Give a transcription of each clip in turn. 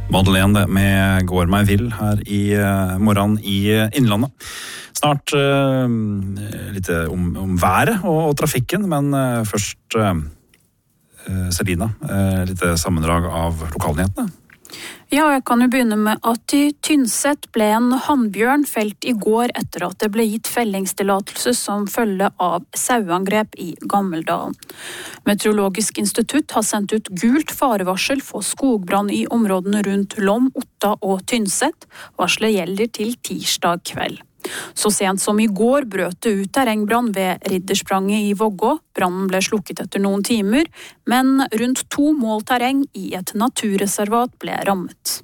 Madeleine med Går meg vill her i morgen i Innlandet. Snart litt om været og trafikken, men først Selina, litt sammendrag av lokalnyhetene. Ja, jeg kan jo begynne med at i Tynset ble en hannbjørn felt i går etter at det ble gitt fellingstillatelse som følge av sauangrep i Gammeldalen. Meteorologisk institutt har sendt ut gult farevarsel for skogbrann i områdene rundt Lom, Otta og Tynset. Varselet gjelder til tirsdag kveld. Så sent som i går brøt det ut terrengbrann ved Ridderspranget i Vågå. Brannen ble slukket etter noen timer, men rundt 2 mål terreng i et naturreservat ble rammet.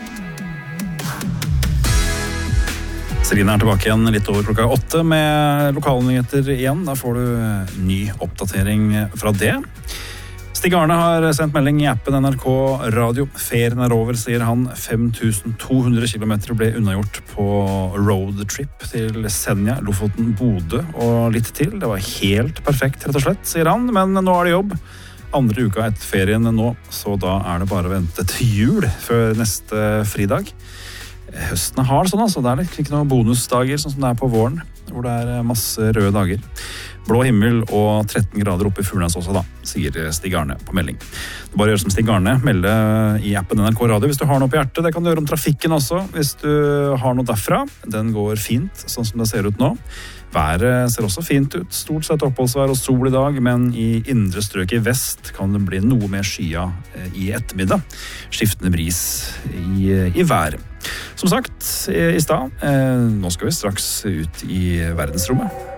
Selina tilbake igjen litt over klokka 8 med lokalnyheter igjen. Da får du ny oppdatering fra det. Stig Arne har sendt melding i appen NRK Radio. Ferien over, sier han. 5200 kilometer ble unnagjort på roadtrip til Senja, Lofoten, Bodø og litt til. Det var helt perfekt, rett og slett, sier han. Men nå er det jobb. Andre uka etter ferien nå, så da er det bare å vente til jul før neste fridag. Høsten har det sånn, altså. Det er ikke noen bonusdager sånn som det er på våren, hvor det er masse røde dager. Blå himmel og 13 grader oppe i Furnes også da, sier Stig Arne på melding. Det bare gjør som Stig Arne, melde i appen NRK Radio hvis du har noe på hjertet. Det kan du gjøre om trafikken også, hvis du har noe derfra. Den går fint, sånn som det ser ut nå. Været ser også fint ut, stort sett oppholdsvær og sol i dag, men i indre strøk i vest kan det bli noe mer skya i ettermiddag. Skiftende bris i været. Som sagt i stad, nå skal vi straks ut i verdensrommet.